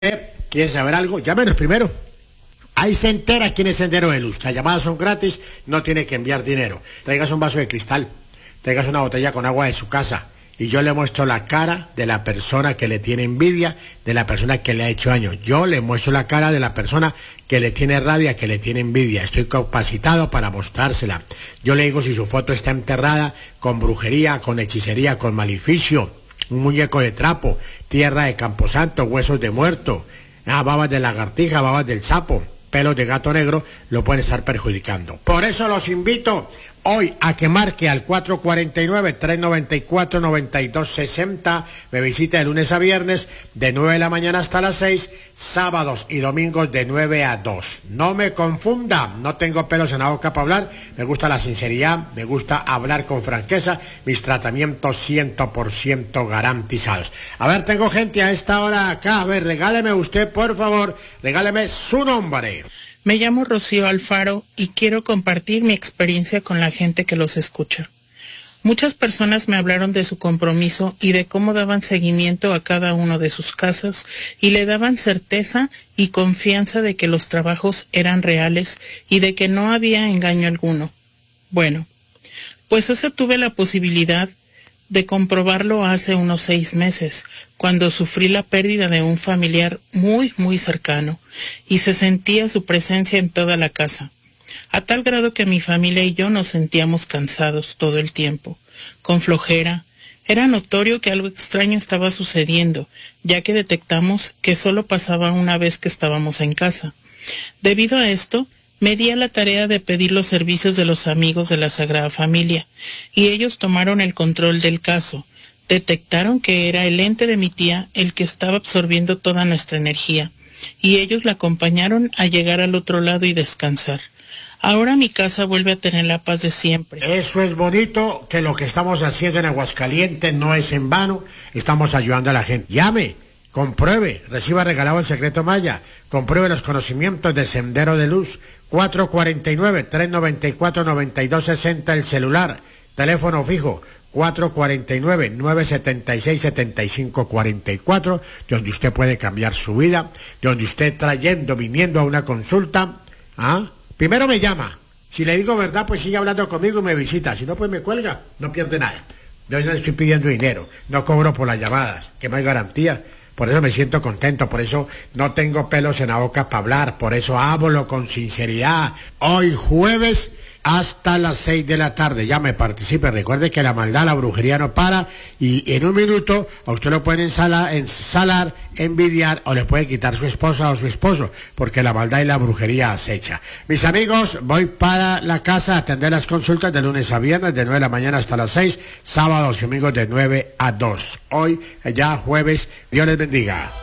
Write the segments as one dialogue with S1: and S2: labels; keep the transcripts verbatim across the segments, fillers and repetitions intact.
S1: ¿Quieren saber algo? Llámenos primero. Ahí se entera quién es Sendero de Luz. Las llamadas son gratis, no tiene que enviar dinero. Traigas un vaso de cristal, traigas una botella con agua de su casa y yo le muestro la cara de la persona que le tiene envidia, de la persona que le ha hecho daño. Yo le muestro la cara de la persona que le tiene rabia, que le tiene envidia. Estoy capacitado para mostrársela. Yo le digo si su foto está enterrada con brujería, con hechicería, con maleficio, un muñeco de trapo, tierra de camposanto, huesos de muerto, ah, babas de lagartija, babas del sapo, pelos de gato negro, lo pueden estar perjudicando. Por eso los invito hoy a que marque al cuatro cuatro nueve, tres nueve cuatro, nueve dos seis cero. Me visite de lunes a viernes de nueve de la mañana hasta las seis, sábados y domingos de nueve a dos. No me confunda, no tengo pelos en la boca para hablar, me gusta la sinceridad, me gusta hablar con franqueza, mis tratamientos cien por ciento garantizados. A ver, tengo gente a esta hora acá, a ver, regáleme usted, por favor, regáleme su nombre.
S2: Me llamo Rocío Alfaro y quiero compartir mi experiencia con la gente que los escucha. Muchas personas me hablaron de su compromiso y de cómo daban seguimiento a cada uno de sus casos y le daban certeza y confianza de que los trabajos eran reales y de que no había engaño alguno. Bueno, pues eso tuve la posibilidad de comprobarlo hace unos seis meses, cuando sufrí la pérdida de un familiar muy, muy cercano, y se sentía su presencia en toda la casa, a tal grado que mi familia y yo nos sentíamos cansados todo el tiempo, con flojera. Era notorio que algo extraño estaba sucediendo, ya que detectamos que solo pasaba una vez que estábamos en casa. Debido a esto, me di a la tarea de pedir los servicios de los amigos de la Sagrada Familia, y ellos tomaron el control del caso. Detectaron que era el ente de mi tía el que estaba absorbiendo toda nuestra energía, y ellos la acompañaron a llegar al otro lado y descansar. Ahora mi casa vuelve a tener la paz de siempre.
S1: Eso es bonito, que lo que estamos haciendo en Aguascalientes no es en vano, estamos ayudando a la gente. Llame, compruebe, reciba regalado el secreto maya, compruebe los conocimientos de Sendero de Luz. Cuatro cuatro nueve, tres nueve cuatro, nueve dos seis cero el celular, teléfono fijo cuatro cuatro nueve, nueve siete seis, siete cinco cuatro cuatro, donde usted puede cambiar su vida, donde usted trayendo, viniendo a una consulta, ¿ah? Primero me llama, si le digo verdad pues sigue hablando conmigo y me visita, si no pues me cuelga, no pierde nada. Yo no le estoy pidiendo dinero, no cobro por las llamadas, que no hay garantía. Por eso me siento contento, por eso no tengo pelos en la boca para hablar, por eso hablo con sinceridad. Hoy jueves hasta las seis de la tarde, ya me participe. Recuerde que la maldad, la brujería no para y en un minuto a usted lo pueden ensalar, ensalar, envidiar o le puede quitar su esposa o su esposo, porque la maldad y la brujería acecha. Mis amigos, voy para la casa a atender las consultas de lunes a viernes de nueve de la mañana hasta las seis, sábados y domingos de nueve a dos. Hoy ya jueves, Dios les bendiga.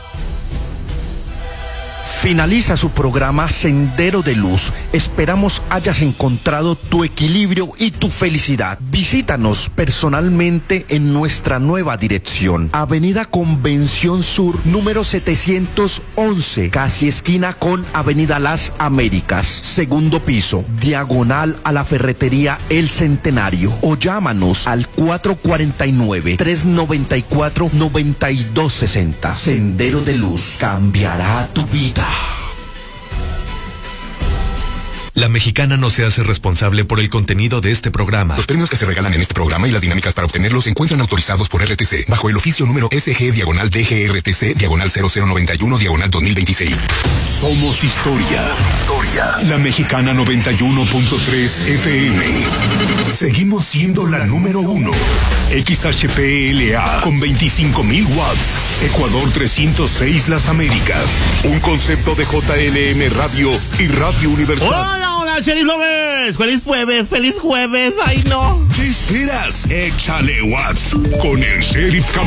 S3: Finaliza su programa Sendero de Luz. Esperamos hayas encontrado tu equilibrio y tu felicidad. Visítanos personalmente en nuestra nueva dirección. Avenida Convención Sur, número setecientos once, casi esquina con Avenida Las Américas. Segundo piso, diagonal a la ferretería El Centenario. O llámanos al cuatro cuatro nueve, tres nueve cuatro, nueve dos seis cero. Sendero de Luz cambiará tu vida.
S4: La Mexicana no se hace responsable por el contenido de este programa.
S5: Los premios que se regalan en este programa y las dinámicas para obtenerlos se encuentran autorizados por R T C bajo el oficio número S G diagonal D G R T C diagonal cero cero noventa y uno diagonal dos mil veintiséis.
S6: Somos historia. Historia. La Mexicana noventa y uno punto tres F M. Seguimos siendo la número uno. X H P L A con veinticinco mil watts. Ecuador trescientos seis Las Américas. Un concepto de J L M Radio y Radio Universal.
S7: Hola, hola, Sheriff López. Feliz jueves, feliz jueves. Ay, no.
S6: ¿Qué esperas? Échale watts con el Sheriff Cam